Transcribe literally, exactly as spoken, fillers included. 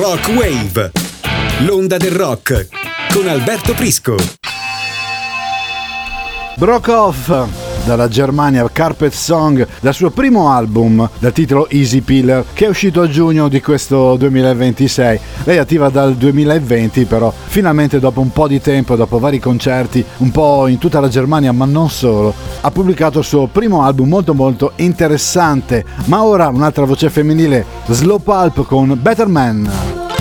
Rock Wave, l'onda del rock con Alberto Prisco. Brockhoff, dalla Germania, Carpet Song, dal suo primo album dal titolo Easy Pillar, che è uscito a giugno di questo duemilaventisei. Lei è attiva dal duemilaventi, però finalmente dopo un po' di tempo, dopo vari concerti un po' in tutta la Germania ma non solo, ha pubblicato il suo primo album molto molto interessante. Ma ora un'altra voce femminile, Slow Pulp con Better Man.